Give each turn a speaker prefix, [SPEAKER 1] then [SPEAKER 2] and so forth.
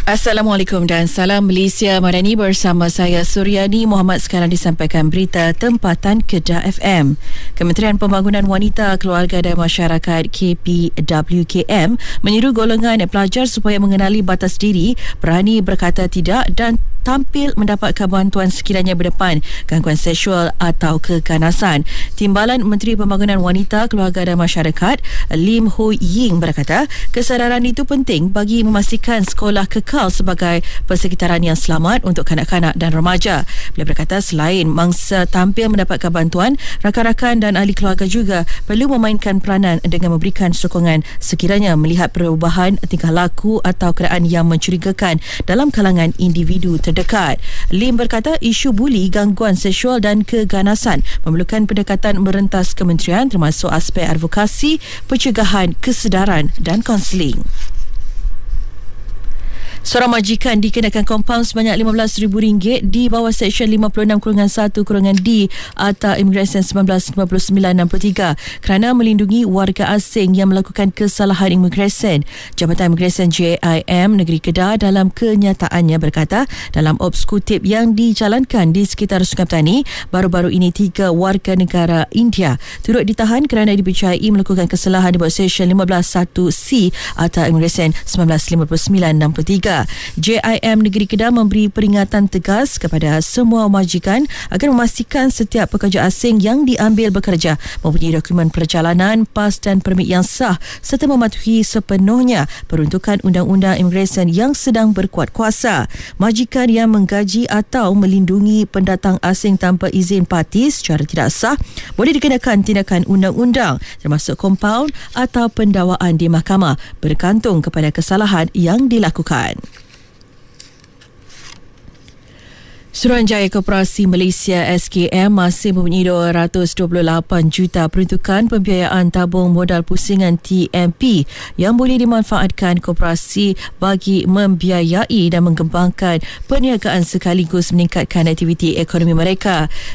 [SPEAKER 1] Assalamualaikum dan salam Malaysia Madani, bersama saya Suryani Muhammad. Sekarang disampaikan berita tempatan Kedah FM. Kementerian Pembangunan Wanita, Keluarga dan Masyarakat KPWKM menyeru golongan pelajar supaya mengenali batas diri, berani berkata tidak dan tampil mendapatkan bantuan sekiranya berdepan gangguan seksual atau keganasan. Timbalan Menteri Pembangunan Wanita, Keluarga dan Masyarakat Lim Ho Ying berkata, kesedaran itu penting bagi memastikan sekolah kekal sebagai persekitaran yang selamat untuk kanak-kanak dan remaja. Beliau berkata selain mangsa tampil mendapatkan bantuan, rakan-rakan dan ahli keluarga juga perlu memainkan peranan dengan memberikan sokongan sekiranya melihat perubahan tingkah laku atau keadaan yang mencurigakan dalam kalangan individu terdekat. Lim berkata isu buli, gangguan seksual dan keganasan memerlukan pendekatan merentas kementerian termasuk aspek advokasi, pencegahan, kesedaran dan kaunseling. Seorang majikan dikenakan kompaun sebanyak RM15,000 di bawah Seksyen 56-1-D Akta Imigresen 1959-63 kerana melindungi warga asing yang melakukan kesalahan imigresen. Jabatan Imigresen JIM Negeri Kedah dalam kenyataannya berkata, dalam eksekutif yang dijalankan di sekitar Sungai Petani, baru-baru ini 3 warga negara India turut ditahan kerana dipercayai melakukan kesalahan di bawah Seksyen 15(1)C Akta Imigresen 1959-63. JIM Negeri Kedah memberi peringatan tegas kepada semua majikan agar memastikan setiap pekerja asing yang diambil bekerja mempunyai dokumen perjalanan, pas dan permit yang sah serta mematuhi sepenuhnya peruntukan Undang-Undang Imigresen yang sedang berkuat kuasa. Majikan yang menggaji atau melindungi pendatang asing tanpa izin parti secara tidak sah boleh dikenakan tindakan undang-undang termasuk kompaun atau pendakwaan di mahkamah bergantung kepada kesalahan yang dilakukan. Suruhanjaya Koperasi Malaysia SKM masih mempunyai 228 juta peruntukan pembiayaan tabung modal pusingan TMP yang boleh dimanfaatkan koperasi bagi membiayai dan mengembangkan perniagaan sekaligus meningkatkan aktiviti ekonomi mereka.